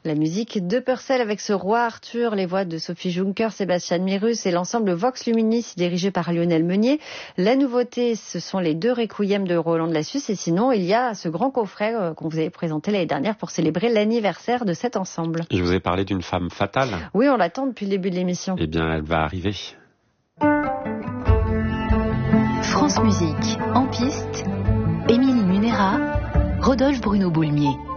La musique de Purcell avec ce roi Arthur, les voix de Sophie Juncker, Sébastien Mirus et l'ensemble Vox Luminis dirigé par Lionel Meunier. La nouveauté, ce sont les 2 requiem de Roland de Lassus et sinon il y a ce grand coffret qu'on vous avait présenté l'année dernière pour célébrer l'anniversaire de cet ensemble. Je vous ai parlé d'une femme fatale. Oui, on l'attend depuis le début de l'émission. Eh bien, elle va arriver. France Musique, en piste, Émilie Munera, Rodolphe Bruno Boulmier.